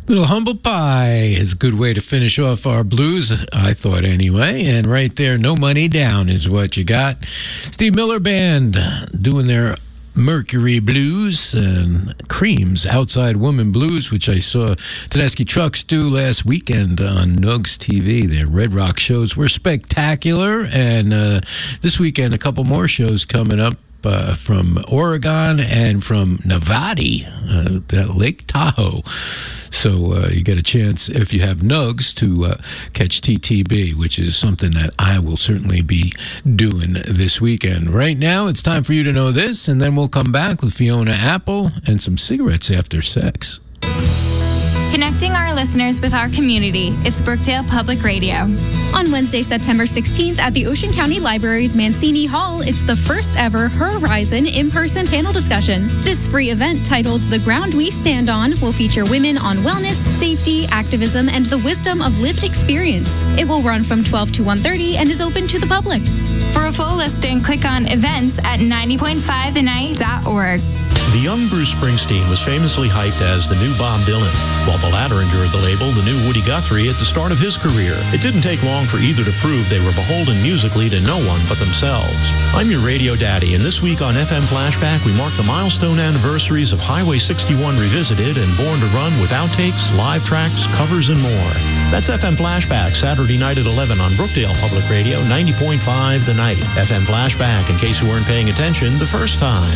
Little Humble Pie is a good way to finish off our blues, I thought anyway. And right there, No Money Down is what you got. Steve Miller Band doing their Mercury Blues and Cream's Outside Woman Blues, which I saw Tedeschi Trucks do last weekend on Nugs TV. Their Red Rock shows were spectacular. And this weekend, a couple more shows coming up. From Oregon and from Nevada, Lake Tahoe. So you get a chance, if you have Nugs, to catch TTB, which is something that I will certainly be doing this weekend. Right now, it's time for you to know this, and then we'll come back with Fiona Apple and some cigarettes after sex. Connecting our listeners with our community, it's Brookdale Public Radio. On Wednesday, September 16th at the Ocean County Library's Mancini Hall, it's the first ever Horizon in-person panel discussion. This free event titled The Ground We Stand On will feature women on wellness, safety, activism, and the wisdom of lived experience. It will run from 12 to 1:30 and is open to the public. For a full listing, click on events at 90.5thenight.org. The young Bruce Springsteen was famously hyped as the new Bob Dylan, while the latter endured the label the new Woody Guthrie at the start of his career. It didn't take long for either to prove they were beholden musically to no one but themselves. I'm your radio daddy, and this week on FM Flashback, we mark the milestone anniversaries of Highway 61 Revisited and Born to Run with outtakes, live tracks, covers, and more. That's FM Flashback, Saturday night at 11 on Brookdale Public Radio, 90.5 The Night. FM Flashback, in case you weren't paying attention the first time.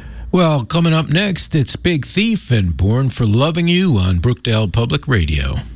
Well, coming up next, it's Big Thief and Born for Loving You on Brookdale Public Radio.